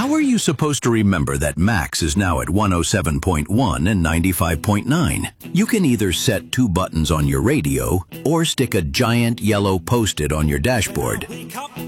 How are you supposed to remember that Max is now at 107.1 and 95.9? You can either set 2 buttons on your radio or stick a giant yellow Post-it on your dashboard.